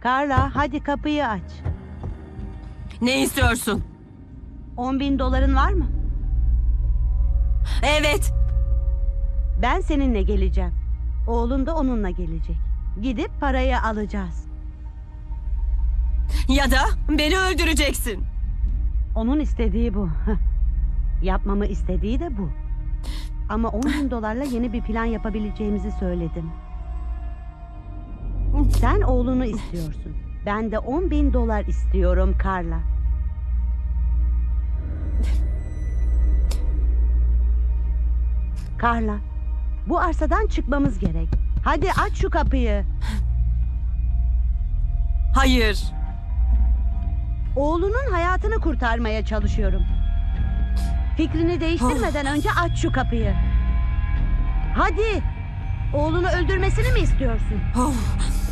Carla, hadi kapıyı aç. Ne istiyorsun? 10.000 doların var mı? Evet. Ben seninle geleceğim. Oğlun da onunla gelecek. Gidip parayı alacağız. Ya da beni öldüreceksin. Onun istediği bu. Yapmamı istediği de bu. Ama 10.000 dolarla yeni bir plan yapabileceğimizi söyledim. Sen oğlunu istiyorsun. Ben de 10.000 dolar istiyorum Carla. Carla, bu arsadan çıkmamız gerek. Hadi aç şu kapıyı. Hayır. Oğlunun hayatını kurtarmaya çalışıyorum. Fikrini değiştirmeden önce aç şu kapıyı. Hadi. Oğlunu öldürmesini mi istiyorsun? Of.